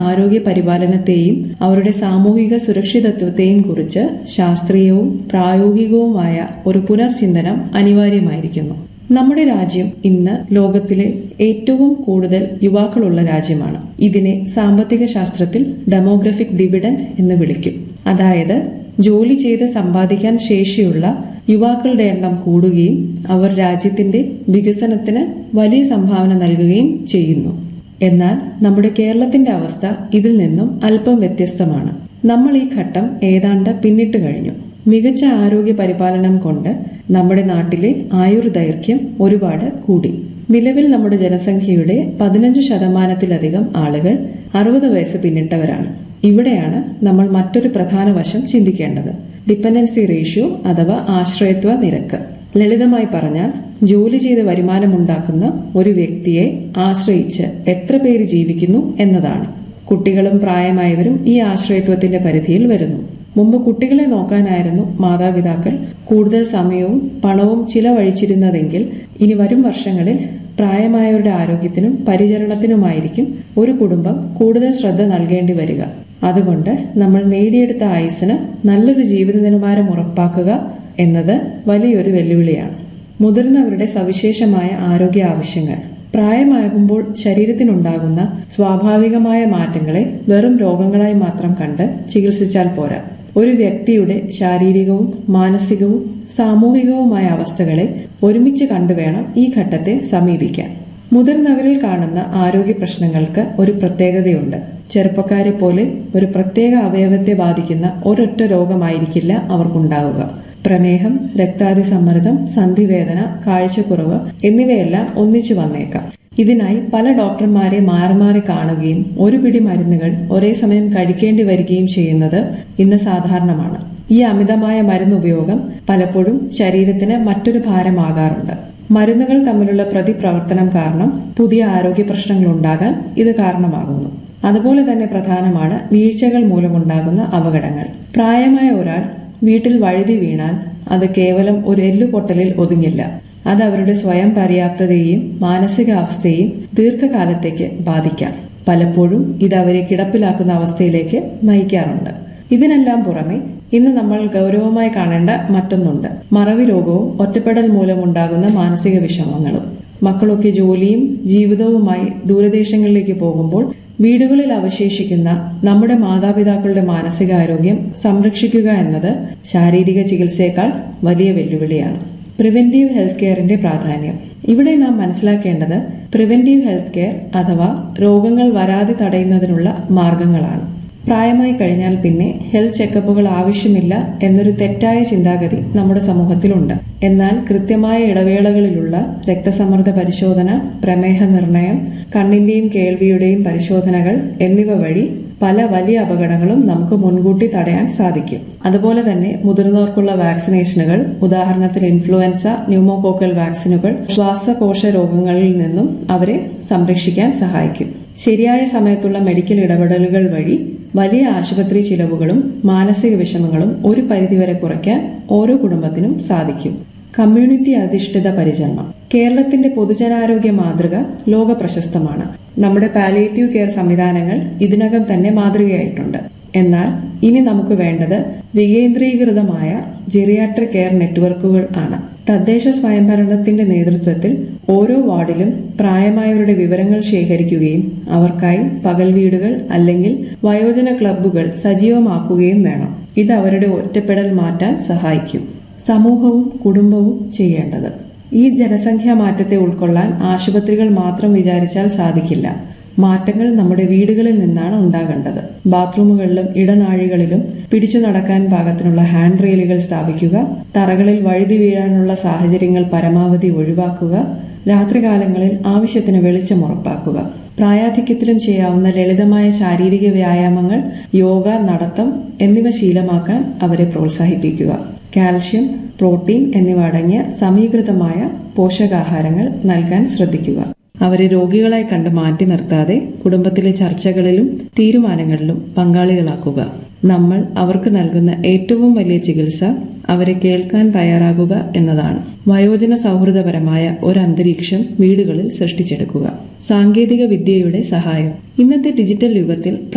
ആരോഗ്യ പരിപാലനത്തെയും അവരുടെ സാമൂഹിക സുരക്ഷിതത്വത്തെയും കുറിച്ച് ശാസ്ത്രീയവും പ്രായോഗികവുമായ ഒരു പുനർചിന്തനം അനിവാര്യമായിരിക്കുന്നു. നമ്മുടെ രാജ്യം ഇന്ന് ലോകത്തിലെ ഏറ്റവും കൂടുതൽ യുവാക്കളുള്ള രാജ്യമാണ്. ഇതിനെ സാമ്പത്തിക ശാസ്ത്രത്തിൽ ഡെമോഗ്രഫിക് ഡിവിഡൻഡ് എന്ന് വിളിക്കും. അതായത് ജോലി ചെയ്ത് സമ്പാദിക്കാൻ ശേഷിയുള്ള യുവാക്കളുടെ എണ്ണം കൂടുകയും അവർ രാജ്യത്തിന്റെ വികസനത്തിന് വലിയ സംഭാവന നൽകുകയും ചെയ്യുന്നു. എന്നാൽ നമ്മുടെ കേരളത്തിന്റെ അവസ്ഥ ഇതിൽ നിന്നും അല്പം വ്യത്യസ്തമാണ്. നമ്മൾ ഈ ഘട്ടം ഏതാണ്ട് പിന്നിട്ട് കഴിഞ്ഞു. മികച്ച ആരോഗ്യ പരിപാലനം കൊണ്ട് നമ്മുടെ നാട്ടിലെ ആയുർദൈർഘ്യം ഒരുപാട് കൂടി. നിലവിൽ നമ്മുടെ ജനസംഖ്യയുടെ 15% ആളുകൾ 60 വയസ്സ് പിന്നിട്ടവരാണ്. ഇവിടെയാണ് നമ്മൾ മറ്റൊരു പ്രധാന വശം ചിന്തിക്കേണ്ടത്: ഡിപെൻഡൻസി റേഷ്യോ അഥവാ ആശ്രയത്വ നിരക്ക്. ലളിതമായി പറഞ്ഞാൽ, ജോലി ചെയ്ത് വരുമാനമുണ്ടാക്കുന്ന ഒരു വ്യക്തിയെ ആശ്രയിച്ച് എത്ര പേര് ജീവിക്കുന്നു എന്നതാണ്. കുട്ടികളും പ്രായമായവരും ഈ ആശ്രയത്വത്തിന്റെ പരിധിയിൽ വരുന്നു. മുമ്പ് കുട്ടികളെ നോക്കാനായിരുന്നു മാതാപിതാക്കൾ കൂടുതൽ സമയവും പണവും ചിലവഴിച്ചിരുന്നതെങ്കിൽ ഇനി വരും വർഷങ്ങളിൽ പ്രായമായവരുടെ ആരോഗ്യത്തിനും പരിചരണത്തിനുമായിരിക്കും ഒരു കുടുംബം കൂടുതൽ ശ്രദ്ധ നൽകേണ്ടി വരിക. അതുകൊണ്ട് നമ്മൾ നേടിയെടുത്ത ആയുസ്സിന് നല്ലൊരു ജീവിത നിലവാരം ഉറപ്പാക്കുക എന്നത് വലിയൊരു വെല്ലുവിളിയാണ്. മുതിർന്നവരുടെ സവിശേഷമായ ആരോഗ്യ ആവശ്യങ്ങൾ. പ്രായമാകുമ്പോൾ ശരീരത്തിനുണ്ടാകുന്ന സ്വാഭാവികമായ മാറ്റങ്ങളെ വെറും രോഗങ്ങളായി മാത്രം കണ്ട് ചികിത്സിച്ചാൽ പോരാ. ഒരു വ്യക്തിയുടെ ശാരീരികവും മാനസികവും സാമൂഹികവുമായ അവസ്ഥകളെ ഒരുമിച്ച് കണ്ടുവേണം ഈ ഘട്ടത്തെ സമീപിക്കാൻ. മുതിർന്നവരിൽ കാണുന്ന ആരോഗ്യ പ്രശ്നങ്ങൾക്ക് ഒരു പ്രത്യേകതയുണ്ട്. ചെറുപ്പക്കാരെ പോലെ ഒരു പ്രത്യേക അവയവത്തെ ബാധിക്കുന്ന ഒരൊറ്റ രോഗമായിരിക്കില്ല അവർക്കുണ്ടാവുക. പ്രമേഹം, രക്താതിസമ്മർദ്ദം, സന്ധിവേദന, കാഴ്ചക്കുറവ് എന്നിവയെല്ലാം ഒന്നിച്ചു വന്നേക്കാം. ഇതിനായി പല ഡോക്ടർമാരെ മാറി മാറി കാണുകയും ഒരു പിടി മരുന്നുകൾ ഒരേ സമയം കഴിക്കേണ്ടി വരികയും ചെയ്യുന്നത് ഇന്ന് സാധാരണമാണ്. ഈ അമിതമായ മരുന്നുപയോഗം പലപ്പോഴും ശരീരത്തിന് മറ്റൊരു ഭാരമാകാറുണ്ട്. മരുന്നുകൾ തമ്മിലുള്ള പ്രതിപ്രവർത്തനം കാരണം പുതിയ ആരോഗ്യ പ്രശ്നങ്ങൾ ഉണ്ടാകാൻ ഇത് കാരണമാകുന്നു. അതുപോലെ തന്നെ പ്രധാനമാണ് വീഴ്ചകൾ മൂലമുണ്ടാകുന്ന അപകടങ്ങൾ. പ്രായമായ ഒരാൾ വീട്ടിൽ വഴുതി വീണാൽ അത് കേവലം ഒരു എല്ലുപൊട്ടലിൽ ഒതുങ്ങില്ല. അത് അവരുടെ സ്വയം പര്യാപ്തതയെയും മാനസികാവസ്ഥയെയും ദീർഘകാലത്തേക്ക് ബാധിക്കാം. പലപ്പോഴും ഇത് അവരെ കിടപ്പിലാക്കുന്ന അവസ്ഥയിലേക്ക് നയിക്കാറുണ്ട്. ഇതിനെല്ലാം പുറമെ ഇന്ന് നമ്മൾ ഗൗരവമായി കാണേണ്ട മറ്റൊന്നുണ്ട്: മറവി രോഗവും ഒറ്റപ്പെടൽ മൂലമുണ്ടാകുന്ന മാനസിക വിഷമങ്ങളും. മക്കളൊക്കെ ജോലിയും ജീവിതവുമായി ദൂരദേശങ്ങളിലേക്ക് പോകുമ്പോൾ വീടുകളിൽ അവശേഷിക്കുന്ന നമ്മുടെ മാതാപിതാക്കളുടെ മാനസികാരോഗ്യം സംരക്ഷിക്കുക എന്നത് ശാരീരിക ചികിത്സയേക്കാൾ വലിയ വെല്ലുവിളിയാണ്. പ്രിവെന്റീവ് ഹെൽത്ത് കെയറിന്റെ പ്രാധാന്യം. ഇവിടെ നാം മനസ്സിലാക്കേണ്ടത് പ്രിവെന്റീവ് ഹെൽത്ത് കെയർ അഥവാ രോഗങ്ങൾ വരാതെ തടയുന്നതിനുള്ള മാർഗങ്ങളാണ്. പ്രായമായി കഴിഞ്ഞാൽ പിന്നെ ഹെൽത്ത് ചെക്കപ്പുകൾ ആവശ്യമില്ല എന്നൊരു തെറ്റായ ചിന്താഗതി നമ്മുടെ സമൂഹത്തിലുണ്ട്. എന്നാൽ കൃത്യമായ ഇടവേളകളിലുള്ള രക്തസമ്മർദ്ദ പരിശോധന, പ്രമേഹ നിർണയം, കണ്ണിന്റെയും കേൾവിയുടെയും പരിശോധനകൾ എന്നിവ വഴി പല വലിയ അപകടങ്ങളും നമുക്ക് മുൻകൂട്ടി തടയാൻ സാധിക്കും. അതുപോലെ തന്നെ മുതിർന്നവർക്കുള്ള വാക്സിനേഷനുകൾ, ഉദാഹരണത്തിന് ഇൻഫ്ലുവൻസ, ന്യൂമോകോക്കൽ വാക്സിനുകൾ ശ്വാസകോശ രോഗങ്ങളിൽ നിന്നും അവരെ സംരക്ഷിക്കാൻ സഹായിക്കും. ശരിയായ സമയത്തുള്ള മെഡിക്കൽ ഇടപെടലുകൾ വഴി വലിയ ആശുപത്രി ചിലവുകളും മാനസിക വിഷമങ്ങളും ഒരു പരിധിവരെ കുറയ്ക്കാൻ ഓരോ കുടുംബത്തിനും സാധിക്കും. കമ്മ്യൂണിറ്റി അധിഷ്ഠിത പരിചരണം. കേരളത്തിന്റെ പൊതുജനാരോഗ്യ മാതൃക ലോക പ്രശസ്തമാണ്. നമ്മുടെ പാലിയേറ്റീവ് കെയർ സംവിധാനങ്ങൾ ഇതിനകം തന്നെ മാതൃകയായിട്ടുണ്ട്. എന്നാൽ ഇനി നമുക്ക് വേണ്ടത് വികേന്ദ്രീകൃതമായ ജെറിയാട്രിക് കെയർ നെറ്റ്വർക്കുകൾ ആണ്. തദ്ദേശ സ്വയംഭരണത്തിന്റെ നേതൃത്വത്തിൽ ഓരോ വാർഡിലും പ്രായമായവരുടെ വിവരങ്ങൾ ശേഖരിക്കുകയും അവർക്കായി പകൽ വീടുകൾ അല്ലെങ്കിൽ വയോജന ക്ലബ്ബുകൾ സജീവമാക്കുകയും വേണം. ഇത് അവരുടെ ഒറ്റപ്പെടൽ മാറ്റാൻ സഹായിക്കും. സമൂഹവും കുടുംബവും ചെയ്യേണ്ടത്. ഈ ജനസംഖ്യാ മാറ്റത്തെ ഉൾക്കൊള്ളാൻ ആശുപത്രികൾ മാത്രം വിചാരിച്ചാൽ സാധിക്കില്ല. മാറ്റങ്ങൾ നമ്മുടെ വീടുകളിൽ നിന്നാണ് ഉണ്ടാകേണ്ടത്. ബാത്റൂമുകളിലും ഇടനാഴികളിലും പിടിച്ചു നടക്കാൻ പാകത്തിനുള്ള ഹാൻഡ് റെയിലുകൾ സ്ഥാപിക്കുക, തറകളിൽ വഴുതി വീഴാനുള്ള സാഹചര്യങ്ങൾ പരമാവധി ഒഴിവാക്കുക, രാത്രികാലങ്ങളിൽ ആവശ്യത്തിന് വെളിച്ചം ഉറപ്പാക്കുക. പ്രായാധിക്യത്തിലും ചെയ്യാവുന്ന ലളിതമായ ശാരീരിക വ്യായാമങ്ങൾ, യോഗ, നടത്തം എന്നിവ ശീലമാക്കാൻ അവരെ പ്രോത്സാഹിപ്പിക്കുക. കാൽഷ്യം, പ്രോട്ടീൻ എന്നിവ അടങ്ങിയ സമീകൃതമായ പോഷകാഹാരങ്ങൾ നൽകാൻ ശ്രദ്ധിക്കുക. അവരെ രോഗികളായി കണ്ട് മാറ്റി നിർത്താതെ കുടുംബത്തിലെ ചർച്ചകളിലും തീരുമാനങ്ങളിലും പങ്കാളികളാക്കുക. നമ്മൾ അവർക്ക് നൽകുന്ന ഏറ്റവും വലിയ ചികിത്സ അവരെ കേൾക്കാൻ തയ്യാറാകുക എന്നതാണ്. വയോജന സൗഹൃദപരമായ ഒരു അന്തരീക്ഷം വീടുകളിൽ സൃഷ്ടിച്ചെടുക്കുക. സാങ്കേതിക വിദ്യയുടെ സഹായം. ഇന്നത്തെ ഡിജിറ്റൽ യുഗത്തിൽ